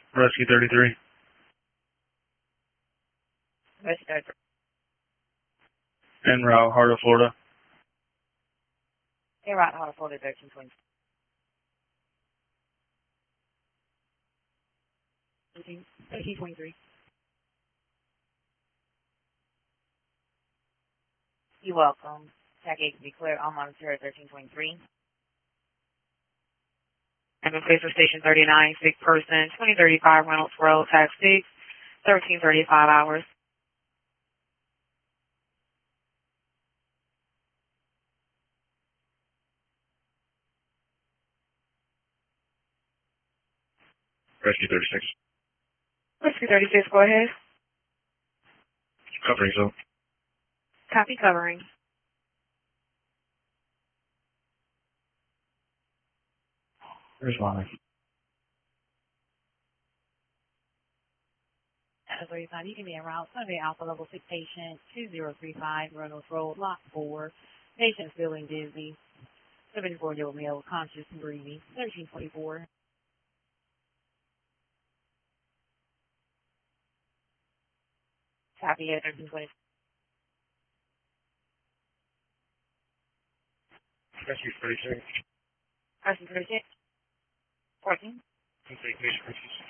Rescue 33. Rescue 33. En route, Heart of Florida. En route, Heart of Florida, 1320. 1323. You're welcome. Tag 8 to be cleared. On monitor at 1323. I'm in place for station 39, sick person, 2035 Reynolds Road, tag 6, 1335 hours. Rescue 36. Rescue 36, go ahead. Covering zone. Copy covering. Responding. 35, you can be en route. Sunday Alpha Level 6 patient, 2035 Reynolds Road, Lot 4. Patient feeling dizzy. 74-year-old male, conscious and breathing. 1324. Copy at 1320. Rescue 36. Rescue 36. 14. Patient rescue.